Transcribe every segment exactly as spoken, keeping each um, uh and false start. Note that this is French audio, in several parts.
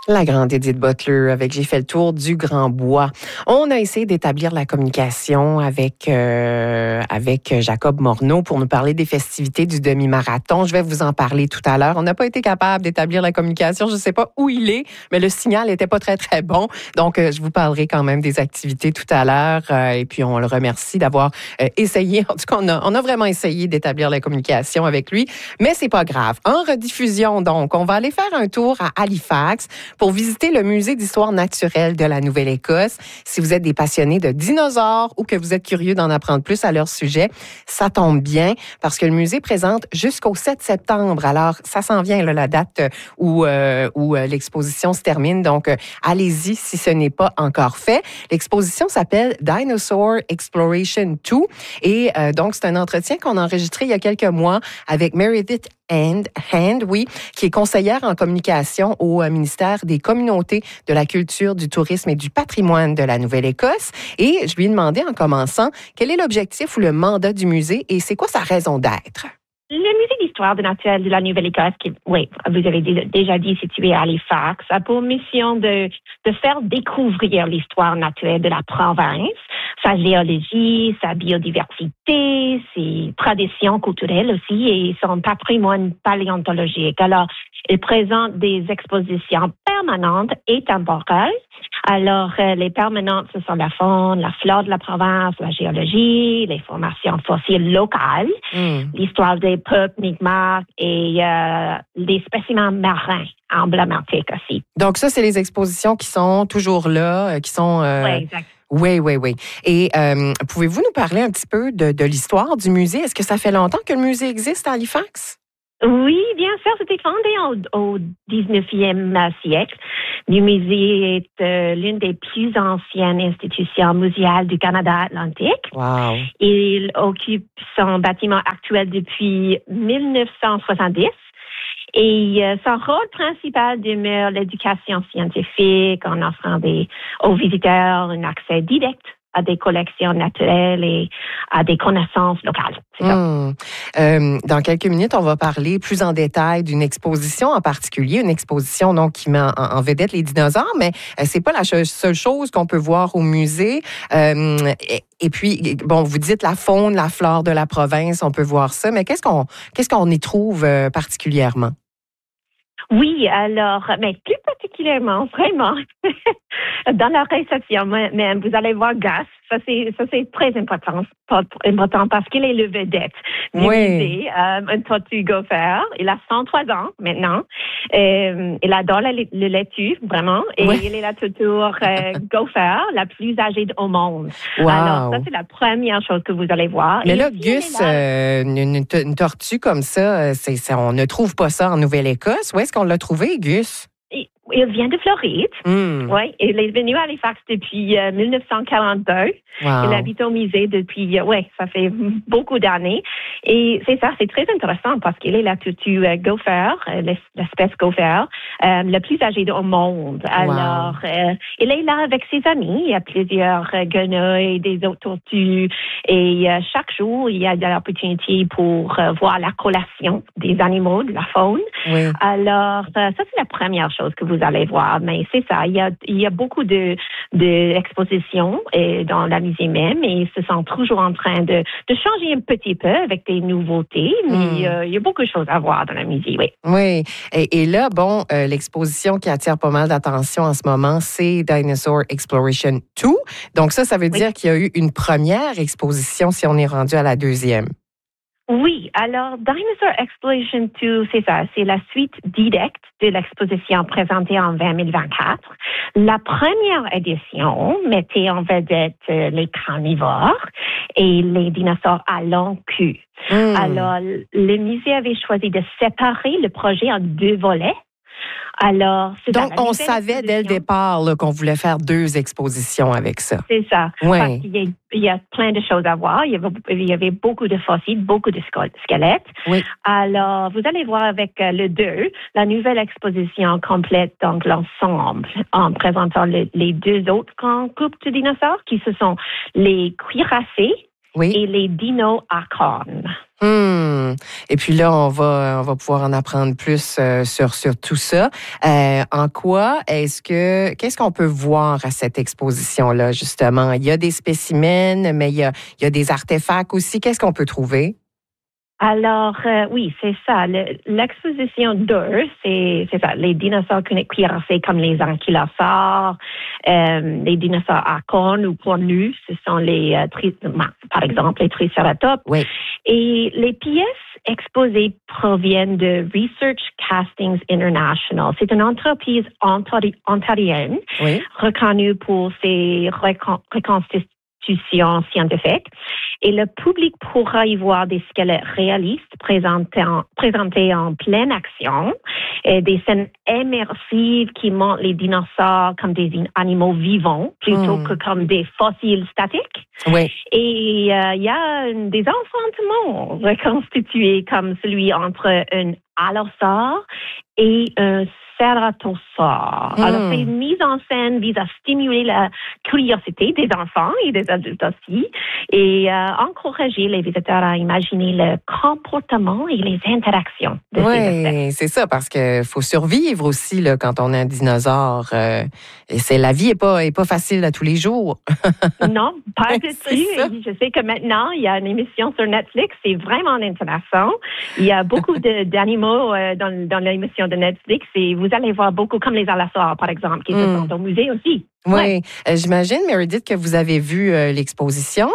La grande Edith Butler avec J'ai fait le tour du Grand Bois. On a essayé d'établir la communication avec euh, avec Jacob Morneau pour nous parler des festivités du demi-marathon. Je vais vous en parler tout à l'heure. On n'a pas été capable d'établir la communication. Je ne sais pas où il est, mais le signal n'était pas très, très bon. Donc, euh, je vous parlerai quand même des activités tout à l'heure. Euh, et puis, on le remercie d'avoir euh, essayé. En tout cas, on a, on a vraiment essayé d'établir la communication avec lui. Mais c'est pas grave. En rediffusion, donc, on va aller faire un tour à Halifax pour visiter le musée d'histoire naturelle de la Nouvelle-Écosse. Si vous êtes des passionnés de dinosaures ou que vous êtes curieux d'en apprendre plus à leur sujet, ça tombe bien parce que le musée présente jusqu'au sept septembre. Alors, ça s'en vient, là, la date où, euh, où euh, l'exposition se termine. Donc, euh, allez-y si ce n'est pas encore fait. L'exposition s'appelle Dinosaur Exploration deux et euh, donc, c'est un entretien qu'on a enregistré il y a quelques mois avec Meredith Hand, Hand, oui, qui est conseillère en communication au ministère des Communautés, de la Culture, du Tourisme et du Patrimoine de la Nouvelle-Écosse. Et je lui ai demandé en commençant quel est l'objectif ou le mandat du musée et c'est quoi sa raison d'être. Le musée d'histoire naturelle de la Nouvelle-Écosse, qui, oui, vous avez déjà dit, situé à Halifax, a pour mission de, de faire découvrir l'histoire naturelle de la province, sa géologie, sa biodiversité, ses traditions culturelles aussi et son patrimoine paléontologique. Alors, il présente des expositions permanentes et temporelles. Alors, euh, les permanentes, ce sont la faune, la flore de la province, la géologie, les formations fossiles locales, mm. l'histoire des peuples Mi'kmaq et euh, les spécimens marins emblématiques aussi. Donc ça, c'est les expositions qui sont toujours là, qui sont... Euh... Oui, exact. Oui, oui, oui. Et euh, pouvez-vous nous parler un petit peu de, de l'histoire du musée? Est-ce que ça fait longtemps que le musée existe à Halifax? Oui, bien sûr. C'était fondé au, au dix-neuvième siècle. Le musée est euh, l'une des plus anciennes institutions muséales du Canada atlantique. Wow. Il occupe son bâtiment actuel depuis mille neuf cent soixante-dix. Et euh, son rôle principal demeure l'éducation scientifique en offrant des, aux visiteurs un accès direct à des collections naturelles et à des connaissances locales. C'est ça. Mmh. Euh, dans quelques minutes, on va parler plus en détail d'une exposition en particulier, une exposition donc qui met en, en vedette les dinosaures, mais euh, c'est pas la ch- seule chose qu'on peut voir au musée. Euh, et, et puis, bon, vous dites la faune, la flore de la province, on peut voir ça, mais qu'est-ce qu'on qu'est-ce qu'on y trouve euh, particulièrement? Oui, alors, mais plus particulièrement, vraiment, dans la réception même, vous allez voir Gus. Ça, c'est, ça, c'est très important, important parce qu'il est le vedette du oui. musée, euh, un tortue gopher. Il a cent trois ans maintenant. Euh, il adore la, le laitue, vraiment. Et oui. il est la tortue euh, gopher, la plus âgée au monde. Wow. Alors, ça, c'est la première chose que vous allez voir. Mais et là, Gus, là, euh, une, une, une tortue comme ça, c'est, c'est, on ne trouve pas ça en Nouvelle-Écosse. Où est-ce qu'on l'a trouvé, Gus? Il vient de Floride. Mm. Oui, il est venu à Halifax depuis euh, mille neuf cent quarante-deux. Wow. Il habite au musée depuis, euh, oui, ça fait beaucoup d'années. Et c'est ça, c'est très intéressant parce qu'il est la tortue euh, gopher, euh, l'espèce gopher, euh, la plus âgée au monde. Wow. Alors, euh, il est là avec ses amis. Il y a plusieurs euh, guenilles, des autres tortues. Et euh, chaque jour, il y a de l'opportunité pour euh, voir la collation des animaux, de la faune. Oui. Alors, euh, ça, c'est la première chose que vous allez voir. Mais c'est ça, il y a, il y a beaucoup de, de expositions et dans la musée même et ils se sont toujours en train de, de changer un petit peu avec des nouveautés, mais mm. euh, il y a beaucoup de choses à voir dans la musée, oui. Oui, et, et là, bon, euh, l'exposition qui attire pas mal d'attention en ce moment, c'est Dinosaur Exploration deux. Donc ça, ça veut oui. dire qu'il y a eu une première exposition si on est rendu à la deuxième. Oui, alors Dinosaur Exploration deux, c'est ça, c'est la suite directe de l'exposition présentée en deux mille vingt-quatre. La première édition mettait en vedette euh, les carnivores et les dinosaures à long queue. Mm. Alors, le musée avait choisi de séparer le projet en deux volets. Alors, c'est Donc, on savait dès le départ là, qu'on voulait faire deux expositions avec ça. C'est ça. Oui. Parce qu'il y a, il y a plein de choses à voir. Il y avait, il y avait beaucoup de fossiles, beaucoup de squelettes. Oui. Alors, vous allez voir avec euh, le deux, la nouvelle exposition complète, donc l'ensemble, en présentant le, les deux autres grands groupes de dinosaures qui ce sont les cuirassés oui. et les dinosaures. Hmm. Et puis là, on va, on va pouvoir en apprendre plus euh, sur, sur tout ça. Euh, en quoi est-ce que, qu'est-ce qu'on peut voir à cette exposition-là, justement? Il y a des spécimens, mais il y a, il y a des artefacts aussi. Qu'est-ce qu'on peut trouver? Alors, euh, oui, c'est ça. Le- l'exposition d'eux, c'est, c'est ça. Les dinosaures cuirassés comme les ankylosaures, euh, les dinosaures à cornes ou cornus, ce sont les, euh, tri- par exemple, les triceratops. Oui. Et les pièces exposées proviennent de Research Castings International. C'est une entreprise ontori- ontarienne Oui. reconnue pour ses recon- reconstitutions scientifiques. Et le public pourra y voir des squelettes réalistes présentés en, présentés en pleine action, et des scènes immersives qui montrent les dinosaures comme des animaux vivants plutôt Mm. que comme des fossiles statiques. Oui. Et il euh, y a des enfantements reconstitués comme celui entre un allosaure et un cératosaure. Mm. Alors, ces mises en scène visent à stimuler la curiosité des enfants et des adultes aussi et euh, encourager les visiteurs à imaginer le comportement et les interactions de ces espèces. Oui, c'est ça, parce qu'il faut survivre aussi là, quand on est un dinosaure. Euh, et c'est, la vie n'est pas, est pas facile à tous les jours. Non, pas du C'est tout. ça. Et je sais que maintenant, il y a une émission sur Netflix, c'est vraiment intéressant. Il y a beaucoup de, d'animaux euh, dans, dans l'émission de Netflix et vous allez voir beaucoup, comme les allosaures, par exemple, qui se Mm. sont au musée aussi. Oui. Ouais. Euh, j'imagine, Meredith, que vous avez vu euh, l'exposition.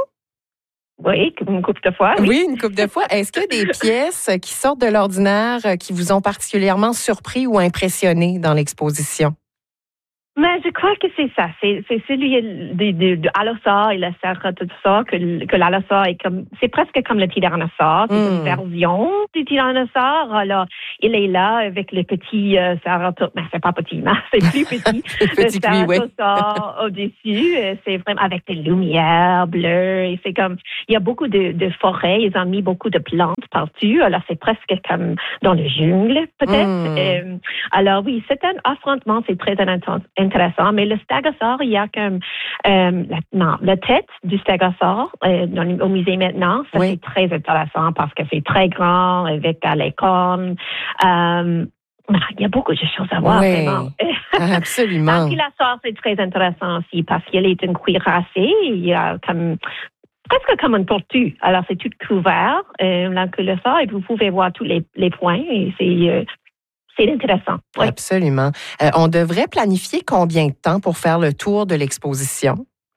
Oui, une couple de fois, oui. Oui, une couple de fois. Est-ce qu'il y a des pièces qui sortent de l'ordinaire euh, qui vous ont particulièrement surpris ou impressionné dans l'exposition? Mais je crois que c'est ça. C'est, c'est celui de, de, de allosaure et le cératosaure, que, que l'allosaure est comme, c'est presque comme le tyrannosaure. C'est Mm. une version du tyrannosaure. Alors, il est là avec le petit euh, cératosaure. Mais c'est pas petit, mais c'est plus petit. Petit le lui, oui. cératosaure au-dessus. euh, C'est vraiment avec des lumières bleues. Et c'est comme, il y a beaucoup de, de forêts. Ils ont mis beaucoup de plantes partout. Alors, c'est presque comme dans le jungle, peut-être. Mm. Euh, alors, oui, c'est un affrontement. C'est très intéressant. intéressant. Mais le stégosaure, il y a comme euh, la, non, la tête du stégosaure euh, dans, au musée maintenant. Ça, Oui. c'est très intéressant parce que c'est très grand avec euh, les cornes. Euh, il y a beaucoup de choses à voir, Oui, vraiment. absolument. L'ankylosaure, c'est très intéressant aussi parce qu'elle est une cuirassée. Il y a comme presque comme une tortue. Alors, c'est tout couvert, euh, l'ankylosaure, et vous pouvez voir tous les, les points. Et c'est... Euh, C'est intéressant. Oui. Absolument. Euh, on devrait planifier combien de temps pour faire le tour de l'exposition?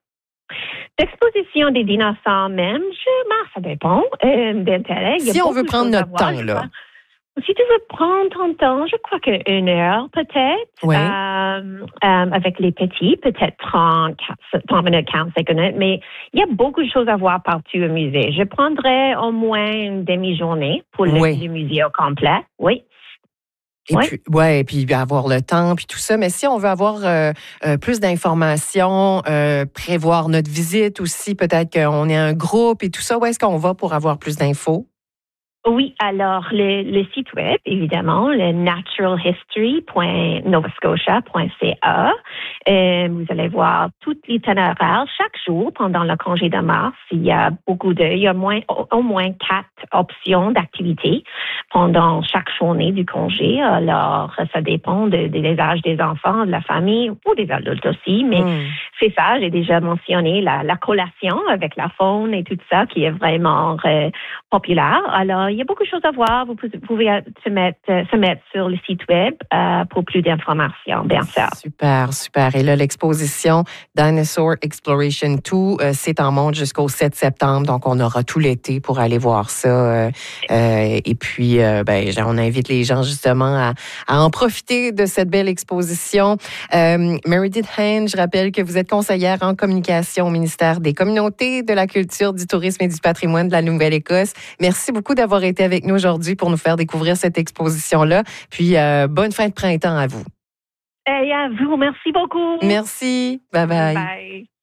L'exposition des dinosaures même, je, ben, ça dépend euh, d'intérêt. Il y a Si on beaucoup veut de prendre choses à notre voir, temps, je là. crois. Si tu veux prendre ton temps, je crois qu'une heure peut-être. Oui. Euh, euh, avec les petits, peut-être trente, trente minutes, quarante-cinq minutes. Mais il y a beaucoup de choses à voir partout au musée. Je prendrais au moins une demi-journée pour le, Oui. le musée au complet. Oui. Et Oui. puis, ouais, et puis avoir le temps, puis tout ça. Mais si on veut avoir euh, euh, plus d'informations, euh, prévoir notre visite aussi, peut-être qu'on est un groupe et tout ça, où est-ce qu'on va pour avoir plus d'infos? Oui, alors le, le site web, évidemment, le natural history point nova scotia point c a. Euh, vous allez voir tout l'itinéraire chaque jour pendant le congé de mars. Il y a beaucoup de, il y a moins, au, au moins quatre options d'activités pendant chaque journée du congé. Alors, ça dépend de, de- des âges des enfants, de la famille ou des adultes aussi. Mais Mm. c'est ça, j'ai déjà mentionné la, la collation avec la faune et tout ça qui est vraiment euh, populaire. Alors, il y a beaucoup de choses à voir. Vous pouvez, pouvez euh, se, mettre, euh, se mettre sur le site web euh, pour plus d'informations, bien sûr. Super, super. Et là, l'exposition Dinosaur Exploration deux, euh, c'est en monte jusqu'au sept septembre. Donc, on aura tout l'été pour aller voir ça. Euh, euh, et puis, euh, ben, on invite les gens justement à, à en profiter de cette belle exposition. Euh, Meredith Hain, je rappelle que vous êtes conseillère en communication au ministère des Communautés, de la Culture, du Tourisme et du Patrimoine de la Nouvelle-Écosse. Merci beaucoup d'avoir été avec nous aujourd'hui pour nous faire découvrir cette exposition-là. Puis, euh, bonne fin de printemps à vous. Et à vous, merci beaucoup. Merci. Bye bye. Bye.